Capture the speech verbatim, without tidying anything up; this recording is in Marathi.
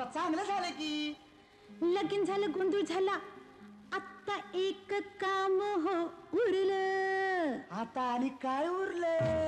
चांगलं झालं की. लगीन झालं, गोंधळ झाला, आता एक काम हो उरलं. आता आणि काय उरलं?